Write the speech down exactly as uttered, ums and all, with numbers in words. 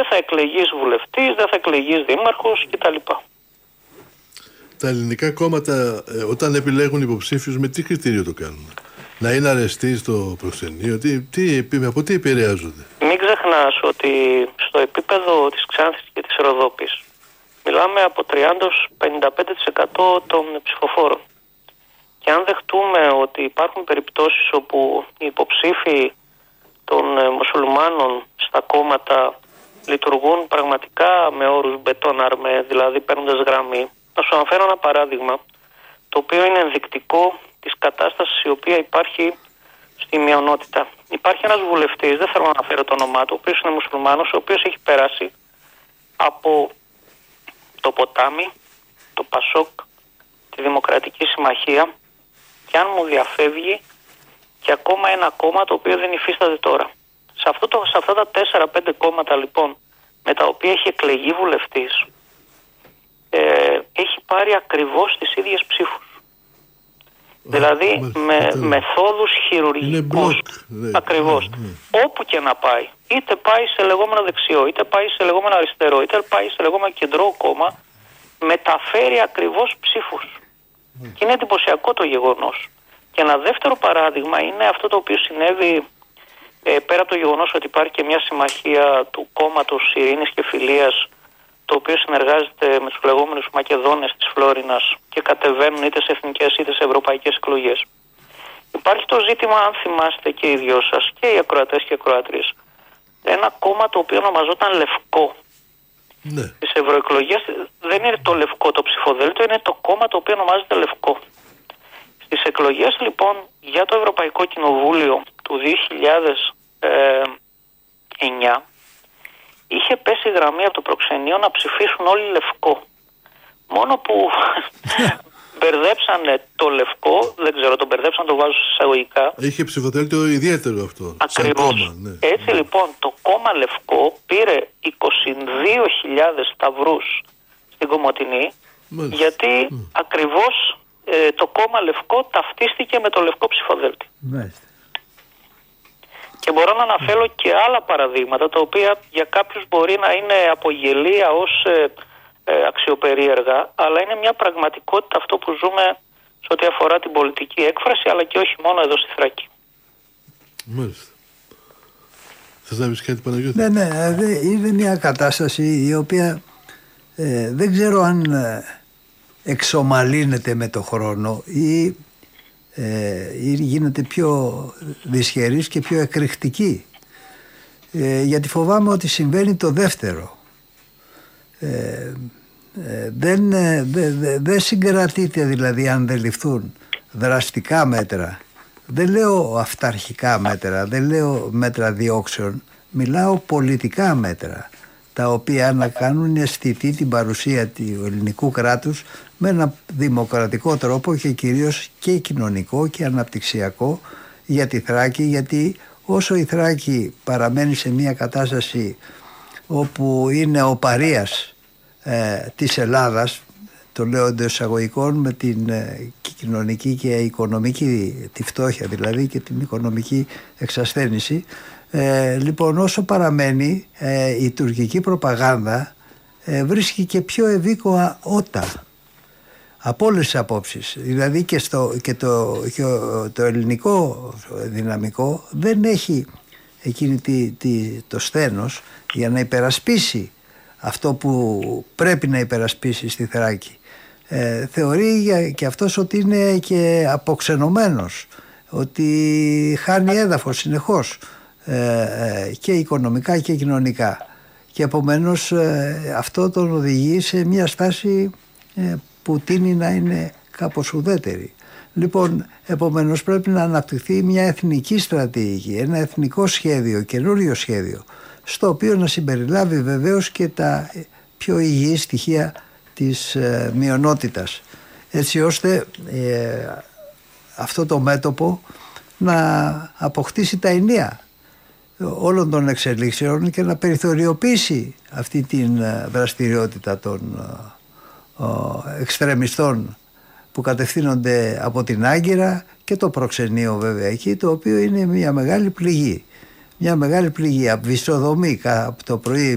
θα εκλεγείς βουλευτής, δεν θα εκλεγείς δήμαρχος κτλ. Τα ελληνικά κόμματα ε, όταν επιλέγουν υποψήφιους με τι κριτήριο το κάνουν? Να είναι αρεστοί στο προξενείο, τι, τι, από τι επηρεάζονται? Μην ξεχνάς ότι στο επίπεδο της Ξάνθης και της Ροδόπης μιλάμε από τριάντα με πενήντα πέντε τοις εκατό των ψηφοφόρων. Και αν δεχτούμε ότι υπάρχουν περιπτώσεις όπου οι υποψήφοι των ε, μουσουλμάνων στα κόμματα λειτουργούν πραγματικά με όρους μπετόναρμε, δηλαδή παίρνοντας γραμμή. Να σου αναφέρω ένα παράδειγμα, το οποίο είναι ενδεικτικό της κατάστασης η οποία υπάρχει στη μειονότητα. Υπάρχει ένας βουλευτής, δεν θέλω να αναφέρω το όνομά του, ο οποίος είναι μουσουλμάνος, ο οποίος έχει περάσει από το ποτάμι, το Πασόκ, τη Δημοκρατική Συμμαχία και αν μου διαφεύγει και ακόμα ένα κόμμα το οποίο δεν υφίσταται τώρα. Σε, αυτό το, σε αυτά τα τέσσερα πέντε κόμματα λοιπόν με τα οποία έχει εκλεγεί βουλευτής, ε, έχει πάρει ακριβώς τις ίδιες ψήφους. Α, δηλαδή με, με μεθόδους χειρουργικούς, ακριβώς. Ναι, ναι. Όπου και να πάει, είτε πάει σε λεγόμενο δεξιό, είτε πάει σε λεγόμενο αριστερό, είτε πάει σε λεγόμενο κεντρό κόμμα, μεταφέρει ακριβώς ψήφους. Ναι. Και είναι εντυπωσιακό το γεγονός. Και ένα δεύτερο παράδειγμα είναι αυτό το οποίο συνέβη ε, πέρα από το γεγονός ότι υπάρχει και μια συμμαχία του κόμματος Ειρήνης και Φιλίας, το οποίο συνεργάζεται με τους λεγόμενους Μακεδόνες της Φλόρινας και κατεβαίνουν είτε σε εθνικές είτε σε ευρωπαϊκές εκλογές. Υπάρχει το ζήτημα, αν θυμάστε και οι δυο σας και οι ακροατές και οι ακροάτριες, ένα κόμμα το οποίο ονομαζόταν Λευκό. Ναι. Στις ευρωεκλογές δεν είναι το λευκό το ψηφοδέλτιο, είναι το κόμμα το οποίο ονομάζεται Λευκό. Στις εκλογές λοιπόν για το Ευρωπαϊκό Κοινοβούλιο του δύο χιλιάδες εννιά είχε πέσει γραμμή από το προξενείο να ψηφίσουν όλοι Λευκό. Μόνο που μπερδέψανε το Λευκό, δεν ξέρω, το μπερδέψαν, το βάζω σε εισαγωγικά. Είχε ψηφοδέλτιο ιδιαίτερο αυτό. Ακριβώς. Κόμμα, ναι. Έτσι λοιπόν το κόμμα Λευκό πήρε είκοσι δύο χιλιάδες σταυρούς στην Κομοτηνή, μάλιστα, γιατί mm. ακριβώς ε, το κόμμα Λευκό ταυτίστηκε με το λευκό ψηφοδέλτιο. Μάλιστα. Και μπορώ να αναφέρω και άλλα παραδείγματα, τα οποία για κάποιους μπορεί να είναι από γελία ως ε, ε, αξιοπερίεργα, αλλά είναι μια πραγματικότητα αυτό που ζούμε σε ό,τι αφορά την πολιτική έκφραση, αλλά και όχι μόνο εδώ στη Θράκη. Μάλιστα. Θες να πεις κάτι, Παναγιώτη? Ναι, ναι, είναι μια κατάσταση η οποία ε, δεν ξέρω αν ε, εξομαλύνεται με το χρόνο ή Ε, γίνεται πιο δυσχερής και πιο εκρηκτική, ε, γιατί φοβάμαι ότι συμβαίνει το δεύτερο. ε, ε, δεν, ε, δε, δε, δε συγκρατείται δηλαδή αν δεν ληφθούν δραστικά μέτρα, δεν λέω αυταρχικά μέτρα, δεν λέω μέτρα διώξεων, μιλάω πολιτικά μέτρα τα οποία να κάνουν αισθητή την παρουσία του ελληνικού κράτους με ένα δημοκρατικό τρόπο και κυρίως και κοινωνικό και αναπτυξιακό για τη Θράκη, γιατί όσο η Θράκη παραμένει σε μια κατάσταση όπου είναι ο παρείας ε, της Ελλάδας, το λέω εντός εισαγωγικών, με την ε, κοινωνική και οικονομική, τη φτώχεια δηλαδή και την οικονομική εξασθένηση, ε, λοιπόν όσο παραμένει ε, η τουρκική προπαγάνδα ε, βρίσκει και πιο ευήκοα ότα από όλες τις απόψεις, δηλαδή και, στο, και, το, και το ελληνικό δυναμικό δεν έχει εκείνη τη, τη, το σθένος για να υπερασπίσει αυτό που πρέπει να υπερασπίσει στη Θράκη. Ε, θεωρεί και αυτός ότι είναι και αποξενωμένος, ότι χάνει έδαφος συνεχώς ε, ε, και οικονομικά και κοινωνικά, και επομένως ε, αυτό τον οδηγεί σε μια στάση ε, που τείνει να είναι κάπως ουδέτερη. Λοιπόν, επομένως πρέπει να αναπτυχθεί μια εθνική στρατηγική, ένα εθνικό σχέδιο, καινούριο σχέδιο, στο οποίο να συμπεριλάβει βεβαίως και τα πιο υγιή στοιχεία της ε, μειονότητας, έτσι ώστε ε, αυτό το μέτωπο να αποκτήσει τα ενία όλων των εξελίξεων και να περιθωριοποιήσει αυτή την δραστηριότητα των ε, εξτρεμιστών που κατευθύνονται από την Άγκυρα και το προξενείο βέβαια εκεί, το οποίο είναι μια μεγάλη πληγή. Μια μεγάλη πληγή, απ' βυσοδομή από το πρωί